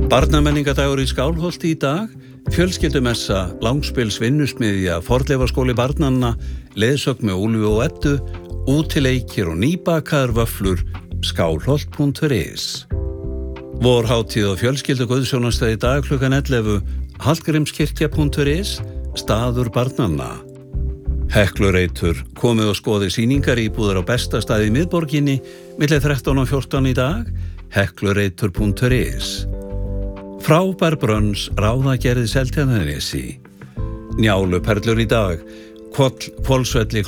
Barnamenningadagur í Skálholti í dag, fjölskyldumessa, langspils vinnusmiðja, fornleifaskóli barnanna, leiðsögn með Úlfi og Eddu, útileikir og nýbakaðar vöfflur, skálholt.is. Vorhátíð og fjölskyldu guðsjónastað í dag klukkan 11, hallgrímskirkja.is, staður barnanna. Heklureitur, komið og skoðið sýningar íbúðar á besta stað í miðborginni, milli 13 og 14 í dag, heklureitur.is. Frábær brönns ráðagerði Seltjarnarnesi. Njáluperlur í dag, Hvolsvelli